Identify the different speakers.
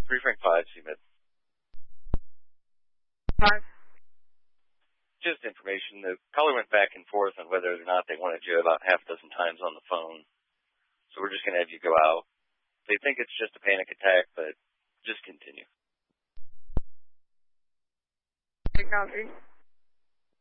Speaker 1: Free Frank 5, CMID.
Speaker 2: 5.
Speaker 1: Just information. The caller went back and forth on whether or not they wanted you about half a dozen times on the phone. So we're just going to have you go out. They think it's just a panic attack, but just continue.
Speaker 2: Copy.